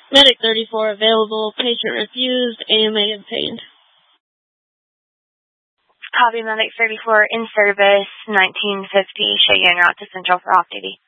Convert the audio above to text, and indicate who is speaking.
Speaker 1: Medic 34 available. Patient refused. AMA obtained.
Speaker 2: Copy, Medic 34 in service, 1950. Show you en route to Central for off-duty.